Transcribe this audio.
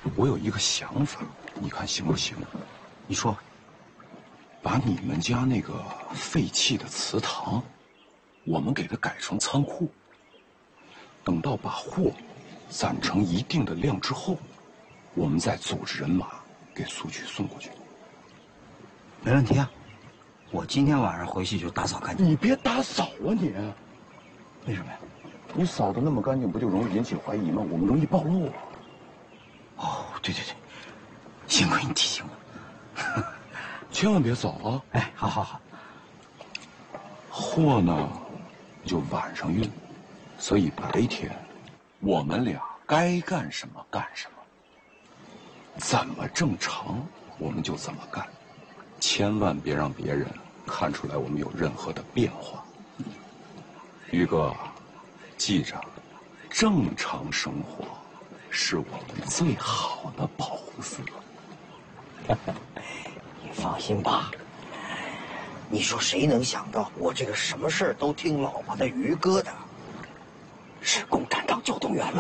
我有一个想法，你看行不行？ 你说， 把你们家那个废弃的祠堂，我们给它改成仓库。等到把货攒成一定的量之后，我们再组织人马给苏区送过去。 没问题啊，我今天晚上回去就打扫干净。 你别打扫啊你！ 为什么呀？ 你扫得那么干净，不就容易引起怀疑吗？我们容易暴露啊。 哦，对对对，幸亏你提醒我。 千万别扫啊！ 哎，好好好。 货呢，就晚上运，所以白天我们俩该干什么干什么，怎么正常我们就怎么干，千万别让别人看出来我们有任何的变化。于哥，记着，正常生活是我们最好的保护色。 你放心吧，你说谁能想到我这个什么事儿都听老婆的于哥的，是共产党教动员呢？